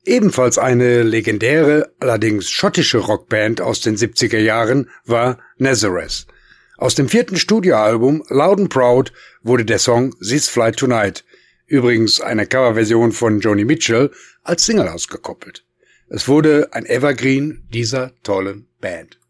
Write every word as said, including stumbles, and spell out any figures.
Ebenfalls eine legendäre, allerdings schottische Rockband aus den siebziger Jahren war Nazareth. Aus dem vierten Studioalbum Loud and Proud wurde der Song This Flight Tonight, übrigens eine Coverversion von Joni Mitchell, als Single ausgekoppelt. Es wurde ein Evergreen dieser tollen Band.